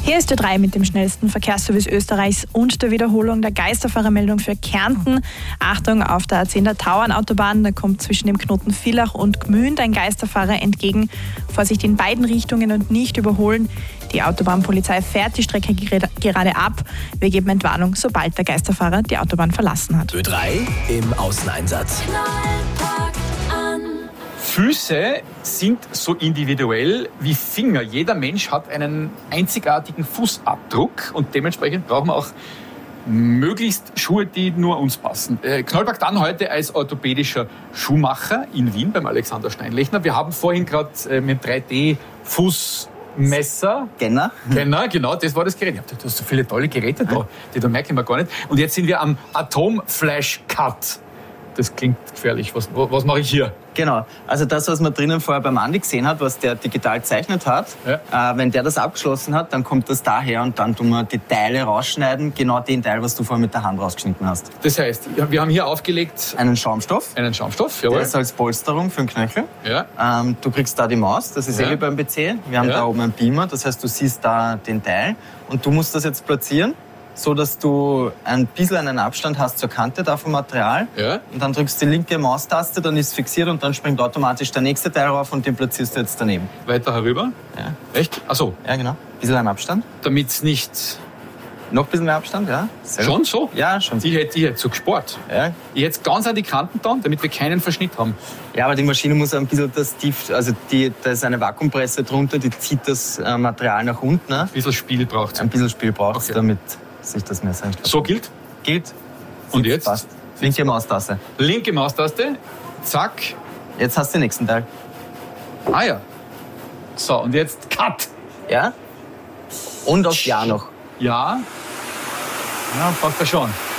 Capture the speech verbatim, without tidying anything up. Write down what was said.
Hier ist Ö drei mit dem schnellsten Verkehrsservice Österreichs und der Wiederholung der Geisterfahrermeldung für Kärnten. Achtung, auf der A zehn der Tauernautobahn, da kommt zwischen dem Knoten Villach und Gmünd ein Geisterfahrer entgegen. Vorsicht in beiden Richtungen und nicht überholen. Die Autobahnpolizei fährt die Strecke gerade ab. Wir geben Entwarnung, sobald der Geisterfahrer die Autobahn verlassen hat. Ö drei im Außeneinsatz. Füße sind so individuell wie Finger. Jeder Mensch hat einen einzigartigen Fußabdruck und dementsprechend brauchen wir auch möglichst Schuhe, die nur uns passen. Äh, Knollberg dann heute als orthopädischer Schuhmacher in Wien beim Alexander Steinlechner. Wir haben vorhin gerade äh, mit drei D-Fußmesser. Scanner. Scanner, genau, das war das Gerät. Du hast so viele tolle Geräte da, die da merken wir gar nicht. Und jetzt sind wir am Atom-Flash-Cut. Das klingt gefährlich. Was, was mache ich hier? Genau. Also das, was man drinnen vorher beim Andi gesehen hat, was der digital gezeichnet hat, ja. äh, wenn der das abgeschlossen hat, dann kommt das daher und dann tun wir die Teile rausschneiden, genau den Teil, was du vorher mit der Hand rausgeschnitten hast. Das heißt, wir haben hier aufgelegt... Einen Schaumstoff. Einen Schaumstoff, jawohl. Der ist als Polsterung für den Knöchel. Ja. Ähm, du kriegst da die Maus, das ist ja. eh wie beim P C. Wir haben ja. da oben einen Beamer, das heißt, du siehst da den Teil und du musst das jetzt platzieren, so dass du ein bisschen einen Abstand hast zur Kante da vom Material. Ja. Und dann drückst du die linke Maustaste, dann ist es fixiert und dann springt automatisch der nächste Teil rauf und den platzierst du jetzt daneben. Weiter herüber? Ja. Echt? Ach so. Ja, genau. Ein bisschen ein Abstand. Damit es nicht... Noch ein bisschen mehr Abstand, ja. Sehr schon so? Ja, schon. Ich hätte, ich hätte so gespart. Ja. Ich hätte ganz an die Kanten dann, damit wir keinen Verschnitt haben. Ja, aber die Maschine muss ein bisschen das tief, also die, da ist eine Vakuumpresse drunter, die zieht das äh, Material nach unten. Ne? Ein bisschen Spiel braucht es. Ein bisschen Spiel braucht es, okay. damit sich das Messer nicht... So gilt? Gilt. Und jetzt? Passt. Linke Maustaste. Linke Maustaste. Zack. Jetzt hast du den nächsten Teil. Ah ja. So, und jetzt Cut. Ja? Und auf Ja noch. Ja. Ja, passt ja schon.